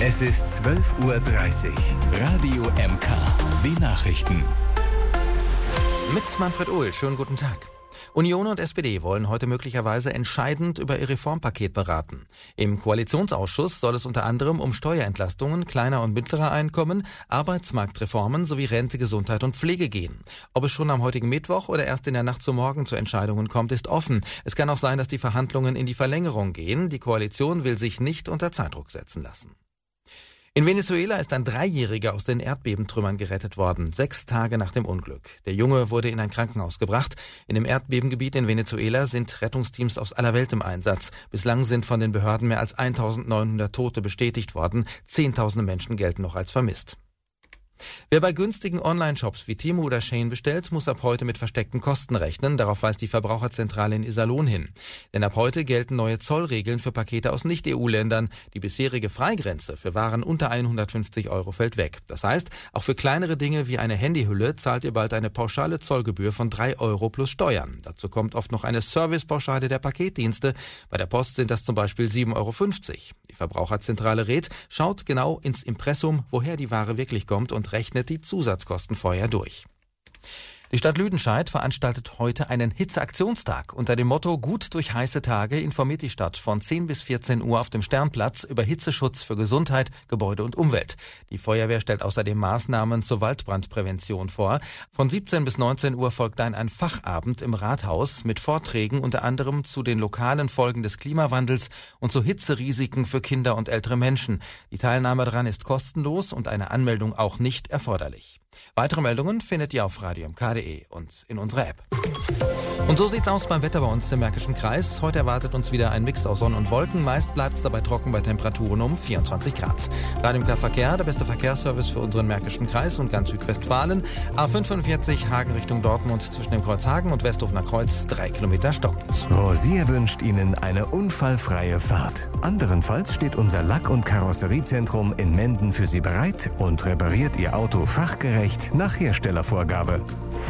Es ist 12:30 Uhr. Radio MK. Die Nachrichten. Mit Manfred Uhl. Schönen guten Tag. Union und SPD wollen heute möglicherweise entscheidend über ihr Reformpaket beraten. Im Koalitionsausschuss soll es unter anderem um Steuerentlastungen kleiner und mittlerer Einkommen, Arbeitsmarktreformen sowie Rente, Gesundheit und Pflege gehen. Ob es schon am heutigen Mittwoch oder erst in der Nacht zum Morgen zu Entscheidungen kommt, ist offen. Es kann auch sein, dass die Verhandlungen in die Verlängerung gehen. Die Koalition will sich nicht unter Zeitdruck setzen lassen. In Venezuela ist ein Dreijähriger aus den Erdbebentrümmern gerettet worden, 6 Tage nach dem Unglück. Der Junge wurde in ein Krankenhaus gebracht. In dem Erdbebengebiet in Venezuela sind Rettungsteams aus aller Welt im Einsatz. Bislang sind von den Behörden mehr als 1900 Tote bestätigt worden. Zehntausende Menschen gelten noch als vermisst. Wer bei günstigen Online-Shops wie Temu oder Shein bestellt, muss ab heute mit versteckten Kosten rechnen. Darauf weist die Verbraucherzentrale in Iserlohn hin. Denn ab heute gelten neue Zollregeln für Pakete aus Nicht-EU-Ländern. Die bisherige Freigrenze für Waren unter 150 € fällt weg. Das heißt, auch für kleinere Dinge wie eine Handyhülle zahlt ihr bald eine pauschale Zollgebühr von 3 € plus Steuern. Dazu kommt oft noch eine Servicepauschale der Paketdienste. Bei der Post sind das zum Beispiel 7,50 €. Die Verbraucherzentrale rät, schaut genau ins Impressum, woher die Ware wirklich kommt und rechnet die Zusatzkosten vorher durch. Die Stadt Lüdenscheid veranstaltet heute einen Hitzeaktionstag. Unter dem Motto Gut durch heiße Tage informiert die Stadt von 10 bis 14 Uhr auf dem Sternplatz über Hitzeschutz für Gesundheit, Gebäude und Umwelt. Die Feuerwehr stellt außerdem Maßnahmen zur Waldbrandprävention vor. Von 17 bis 19 Uhr folgt dann ein Fachabend im Rathaus mit Vorträgen unter anderem zu den lokalen Folgen des Klimawandels und zu Hitzerisiken für Kinder und ältere Menschen. Die Teilnahme daran ist kostenlos und eine Anmeldung auch nicht erforderlich. Weitere Meldungen findet ihr auf radiomk.de und in unserer App. Und so sieht's aus beim Wetter bei uns im Märkischen Kreis. Heute erwartet uns wieder ein Mix aus Sonne und Wolken. Meist bleibt es dabei trocken bei Temperaturen um 24 Grad. Radio MK Verkehr, der beste Verkehrsservice für unseren Märkischen Kreis und ganz Südwestfalen. A45 Hagen Richtung Dortmund zwischen dem Kreuz Hagen und Westhofener Kreuz 3 Kilometer stockend. Rosier wünscht Ihnen eine unfallfreie Fahrt. Anderenfalls steht unser Lack- und Karosseriezentrum in Menden für Sie bereit und repariert Ihr Auto fachgerecht nach Herstellervorgabe.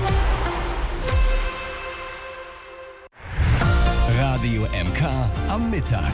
Radio MK am Mittag.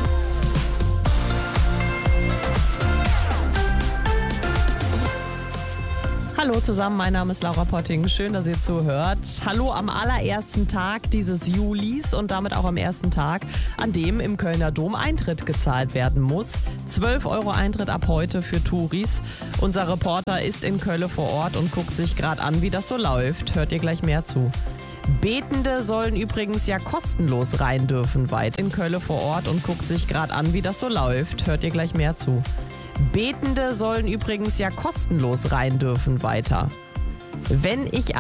Hallo zusammen, mein Name ist Laura Potting. Schön, dass ihr zuhört. Hallo am allerersten Tag dieses Julis und damit auch am ersten Tag, an dem im Kölner Dom Eintritt gezahlt werden muss. 12 € Eintritt ab heute für Touris. Unser Reporter ist in Köln vor Ort und guckt sich gerade an, wie das so läuft. Hört ihr gleich mehr zu. Betende sollen übrigens ja kostenlos rein dürfen, weit in Köln vor Ort und guckt sich gerade an, wie das so läuft. Hört ihr gleich mehr zu. Betende sollen übrigens ja kostenlos rein dürfen weiter. Wenn ich